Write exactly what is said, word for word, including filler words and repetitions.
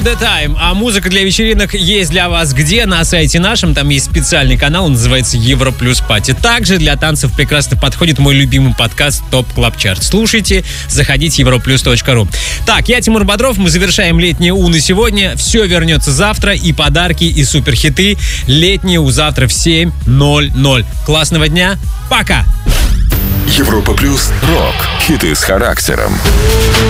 the time. А музыка для вечеринок есть для вас где? На сайте нашем. Там есть специальный канал, он называется Евро Плюс Пати. Также для танцев прекрасно подходит мой любимый подкаст Топ Клаб Чарт. Слушайте, заходите европлюс точка ру. Так, я Тимур Бодров. Мы завершаем летнее У на сегодня. Все вернется завтра. И подарки, и суперхиты. Летнее У завтра в семь ноль ноль. Классного дня. Пока! Европа Плюс. Рок. Хиты с характером.